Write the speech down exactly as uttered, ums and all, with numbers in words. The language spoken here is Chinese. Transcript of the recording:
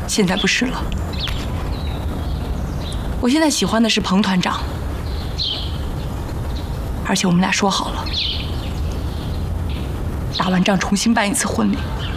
现在不是了。我现在喜欢的是彭团长，而且我们俩说好了，打完仗重新办一次婚礼。